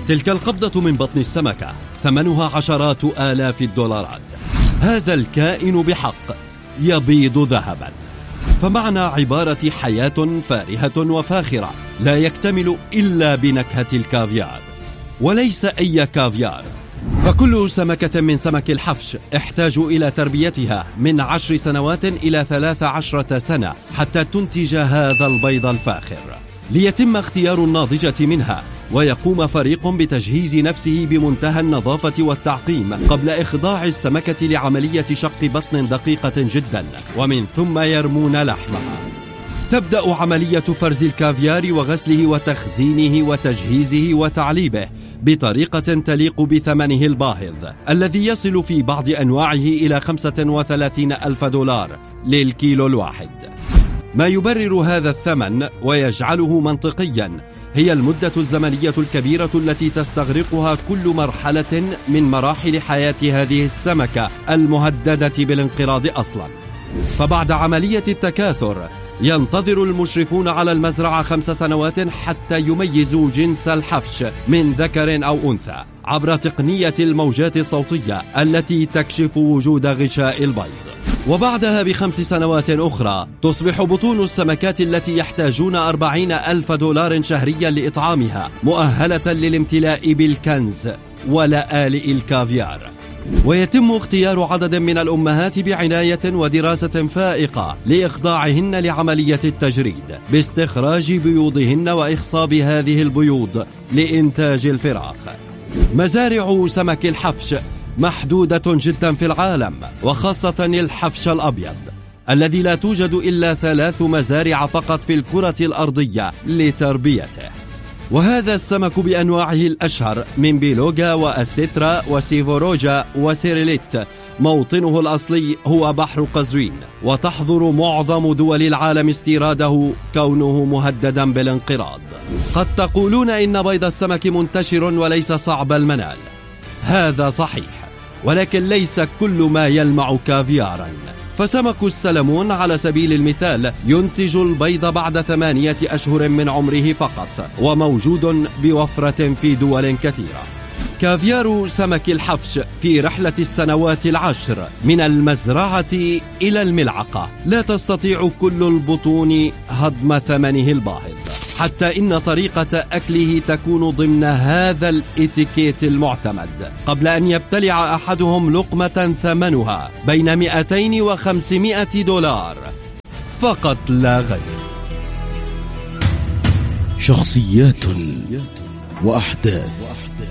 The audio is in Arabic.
تلك القبضة من بطن السمكة ثمنها عشرات آلاف الدولارات. هذا الكائن بحق يبيض ذهبا. فمعنى عبارة حياة فارهة وفاخرة لا يكتمل إلا بنكهة الكافيار، وليس أي كافيار، فكل سمكة من سمك الحفش احتاج إلى تربيتها من 10 سنوات إلى 13 سنة حتى تنتج هذا البيض الفاخر. ليتم اختيار الناضجة منها، ويقوم فريق بتجهيز نفسه بمنتهى النظافة والتعقيم قبل إخضاع السمكة لعملية شق بطن دقيقة جدا، ومن ثم يرمون لحمها. تبدأ عملية فرز الكافيار وغسله وتخزينه وتجهيزه وتعليبه بطريقة تليق بثمنه الباهظ الذي يصل في بعض أنواعه إلى 35,000 دولار للكيلو الواحد. ما يبرر هذا الثمن ويجعله منطقيا هي المدة الزمنية الكبيرة التي تستغرقها كل مرحلة من مراحل حياة هذه السمكة المهددة بالانقراض أصلا. فبعد عملية التكاثر ينتظر المشرفون على المزرعة 5 سنوات حتى يميزوا جنس الحفش من ذكر أو أنثى عبر تقنية الموجات الصوتية التي تكشف وجود غشاء البيض. وبعدها ب5 سنوات أخرى تصبح بطون السمكات التي يحتاجون 40,000 دولار شهريا لإطعامها مؤهلة للامتلاء بالكنز ولآلئ الكافيار. ويتم اختيار عدد من الأمهات بعناية ودراسة فائقة لإخضاعهن لعملية التجريد باستخراج بيوضهن وإخصاب هذه البيوض لإنتاج الفراخ. مزارع سمك الحفش محدودة جدا في العالم، وخاصة الحفش الأبيض الذي لا توجد إلا 3 مزارع فقط في الكرة الأرضية لتربيته. وهذا السمك بأنواعه الأشهر من بيلوغا وأسيترا وسيفوروجا وسيريليت موطنه الأصلي هو بحر قزوين، وتحظر معظم دول العالم استيراده كونه مهددا بالانقراض. قد تقولون إن بيض السمك منتشر وليس صعب المنال. هذا صحيح، ولكن ليس كل ما يلمع كافيارا. فسمك السلمون على سبيل المثال ينتج البيض بعد 8 أشهر من عمره فقط، وموجود بوفرة في دول كثيرة. كافيار سمك الحفش في رحلة السنوات 10 من المزرعة إلى الملعقة لا تستطيع كل البطون هضم ثمنه الباهظ، حتى إن طريقة أكله تكون ضمن هذا الإتيكيت المعتمد قبل أن يبتلع أحدهم لقمة ثمنها بين 200 و500 دولار فقط لا غير. شخصيات وأحداث